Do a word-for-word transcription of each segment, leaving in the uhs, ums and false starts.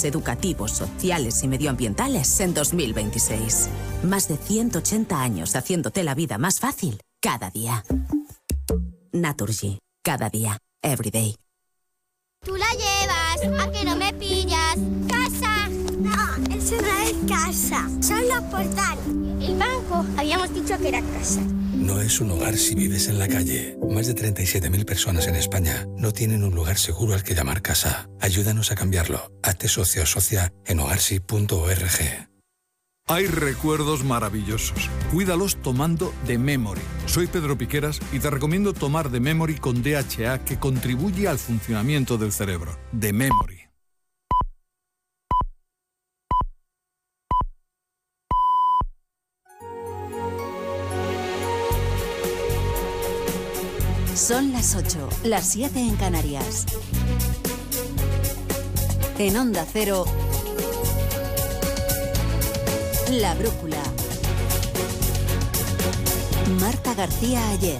valores educativos, sociales y medioambientales en dos mil veintiséis. Más de ciento ochenta años haciéndote la vida más fácil cada día. Naturgy. Cada día. Every day. Tú la llevas, ¿a que no me pillas? ¡Casa! No, eso no es casa, son los portales. El banco, habíamos dicho que era casa. No es un hogar si vives en la calle. Más de treinta y siete mil personas en España no tienen un lugar seguro al que llamar casa. Ayúdanos a cambiarlo. Hazte socio o socia en hogarsi punto org. Hay recuerdos maravillosos. Cuídalos tomando The Memory. Soy Pedro Piqueras y te recomiendo tomar The Memory con D H A, que contribuye al funcionamiento del cerebro. The Memory. Son las ocho, las siete en Canarias. En Onda Cero, La Brújula. Marta García Ayer.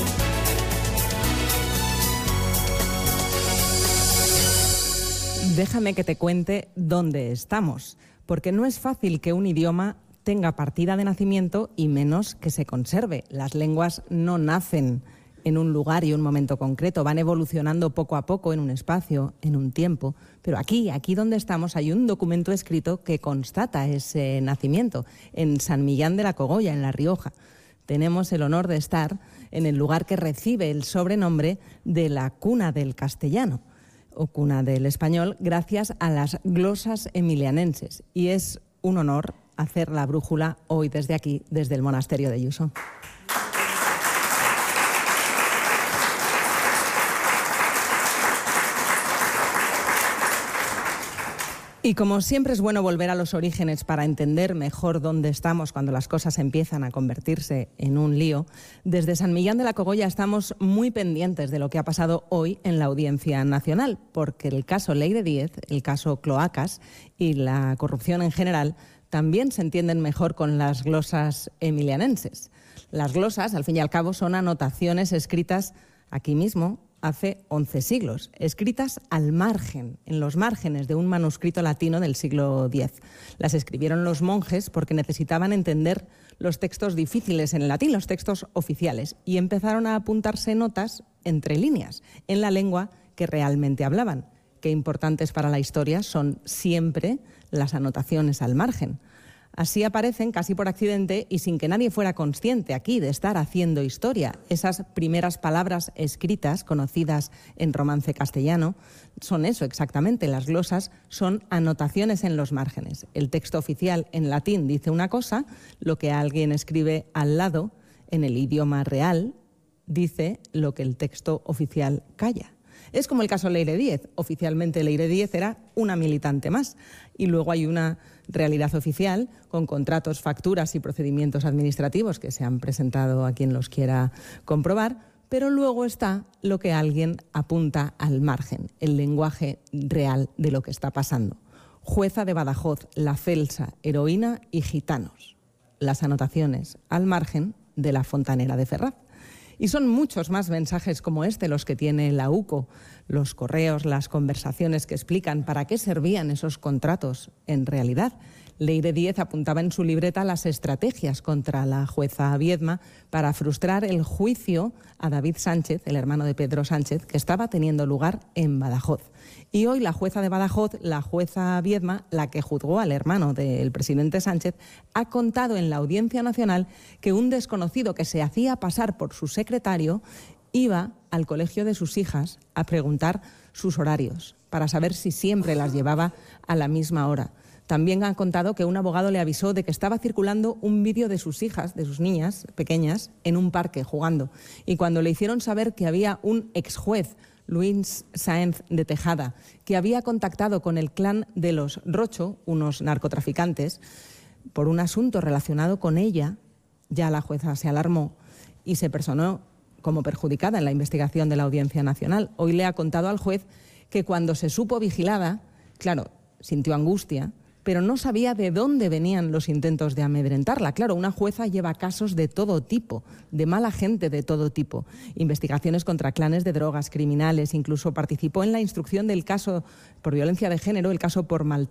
Déjame que te cuente dónde estamos, porque no es fácil que un idioma tenga partida de nacimiento y menos que se conserve. Las lenguas no nacen en un lugar y un momento concreto, van evolucionando poco a poco en un espacio, en un tiempo. Pero aquí, aquí donde estamos, hay un documento escrito que constata ese nacimiento, en San Millán de la Cogolla, en La Rioja. Tenemos el honor de estar en el lugar que recibe el sobrenombre de la cuna del castellano, o cuna del español, gracias a las glosas emilianenses. Y es un honor hacer la brújula hoy desde aquí, desde el monasterio de Lluçà. Y como siempre es bueno volver a los orígenes para entender mejor dónde estamos cuando las cosas empiezan a convertirse en un lío, desde San Millán de la Cogolla estamos muy pendientes de lo que ha pasado hoy en la Audiencia Nacional, porque el caso Leire Díez, el caso Cloacas y la corrupción en general también se entienden mejor con las glosas emilianenses. Las glosas, al fin y al cabo, son anotaciones escritas aquí mismo hace once siglos, escritas al margen, en los márgenes de un manuscrito latino del siglo diez. Las escribieron los monjes porque necesitaban entender los textos difíciles en latín, los textos oficiales, y empezaron a apuntarse notas entre líneas, en la lengua que realmente hablaban. Qué importantes para la historia son siempre las anotaciones al margen. Así aparecen casi por accidente y sin que nadie fuera consciente aquí de estar haciendo historia. Esas primeras palabras escritas, conocidas en romance castellano, son eso exactamente. Las glosas son anotaciones en los márgenes. El texto oficial en latín dice una cosa, lo que alguien escribe al lado, en el idioma real, dice lo que el texto oficial calla. Es como el caso Leire Díez. Oficialmente Leire Díez era una militante más. Y luego hay una realidad oficial con contratos, facturas y procedimientos administrativos que se han presentado a quien los quiera comprobar. Pero luego está lo que alguien apunta al margen, el lenguaje real de lo que está pasando. Jueza de Badajoz, La Celsa, heroína y gitanos. Las anotaciones al margen de La Fontanera de Ferraz. Y son muchos más mensajes como este los que tiene la U C O, los correos, las conversaciones que explican para qué servían esos contratos en realidad. Leire Díez apuntaba en su libreta las estrategias contra la jueza Viedma para frustrar el juicio a David Sánchez, el hermano de Pedro Sánchez, que estaba teniendo lugar en Badajoz. Y hoy la jueza de Badajoz, la jueza Viedma, la que juzgó al hermano del presidente Sánchez, ha contado en la Audiencia Nacional que un desconocido que se hacía pasar por su secretario iba al colegio de sus hijas a preguntar sus horarios, para saber si siempre las llevaba a la misma hora. También ha contado que un abogado le avisó de que estaba circulando un vídeo de sus hijas, de sus niñas pequeñas, en un parque jugando. Y cuando le hicieron saber que había un exjuez, Luis Sáenz de Tejada, que había contactado con el clan de los Rocho, unos narcotraficantes, por un asunto relacionado con ella, ya la jueza se alarmó y se personó como perjudicada en la investigación de la Audiencia Nacional. Hoy le ha contado al juez que cuando se supo vigilada, claro, sintió angustia, pero no sabía de dónde venían los intentos de amedrentarla. Claro, una jueza lleva casos de todo tipo, de mala gente de todo tipo, investigaciones contra clanes de drogas, criminales, incluso participó en la instrucción del caso por violencia de género, el caso por maltrato